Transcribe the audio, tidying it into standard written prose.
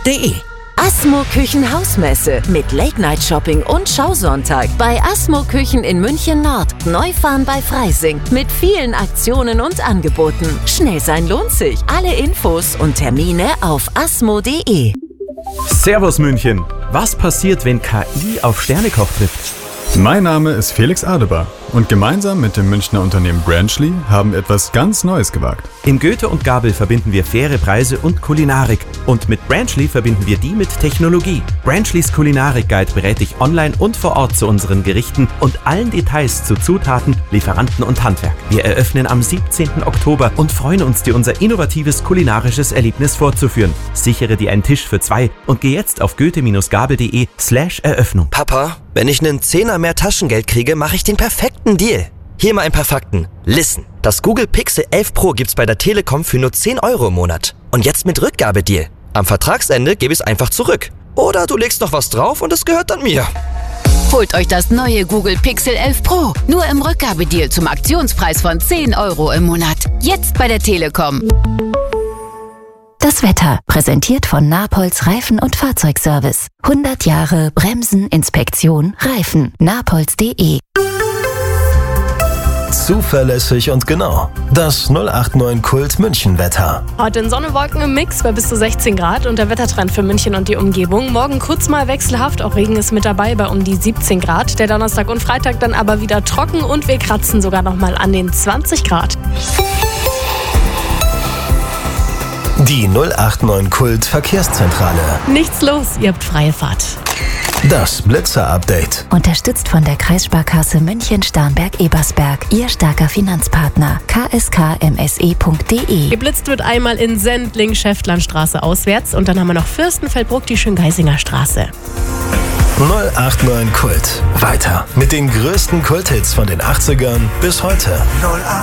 asmo.de. Asmo Küchen Hausmesse mit Late-Night-Shopping und Schausonntag bei Asmo Küchen in München Nord. Neufahren bei Freising mit vielen Aktionen und Angeboten. Schnell sein lohnt sich. Alle Infos und Termine auf asmo.de. Servus München! Was passiert, wenn KI auf Sternekoch trifft? Mein Name ist Felix Adebar und gemeinsam mit dem Münchner Unternehmen Branchly haben wir etwas ganz Neues gewagt. Im Goethe und Gabel verbinden wir faire Preise und Kulinarik. Und mit Branchly verbinden wir die mit Technologie. Branchlys Kulinarik-Guide berät dich online und vor Ort zu unseren Gerichten und allen Details zu Zutaten, Lieferanten und Handwerk. Wir eröffnen am 17. Oktober und freuen uns, dir unser innovatives kulinarisches Erlebnis vorzuführen. Sichere dir einen Tisch für 2 und geh jetzt auf goethe-gabel.de/Eröffnung. Papa, wenn ich einen Zehner mehr Taschengeld kriege, mache ich den perfekten Deal. Hier mal ein paar Fakten. Listen, das Google Pixel 11 Pro gibt's bei der Telekom für nur 10 € im Monat. Und jetzt mit Rückgabedeal. Am Vertragsende gebe ich es einfach zurück. Oder du legst noch was drauf und es gehört dann mir. Holt euch das neue Google Pixel 11 Pro. Nur im Rückgabedeal zum Aktionspreis von 10 € im Monat. Jetzt bei der Telekom. Das Wetter, präsentiert von Napolz Reifen- und Fahrzeugservice. 100 Jahre Bremsen, Inspektion, Reifen. Napolz.de. Zuverlässig und genau. Das 089 Kult München Wetter. Heute in Sonne, Wolken im Mix bei bis zu 16 Grad und der Wettertrend für München und die Umgebung. Morgen kurz mal wechselhaft, auch Regen ist mit dabei bei um die 17 Grad. Der Donnerstag und Freitag dann aber wieder trocken und wir kratzen sogar nochmal an den 20 Grad. Die 089 Kult Verkehrszentrale. Nichts los, ihr habt freie Fahrt. Das Blitzer-Update. Unterstützt von der Kreissparkasse München-Starnberg-Ebersberg. Ihr starker Finanzpartner. kskmse.de. Geblitzt wird einmal in Sendling, Schäftlarnstraße auswärts und dann haben wir noch Fürstenfeldbruck, die Schöngeisinger Straße. 089 Kult. Weiter mit den größten Kulthits von den 80ern bis heute.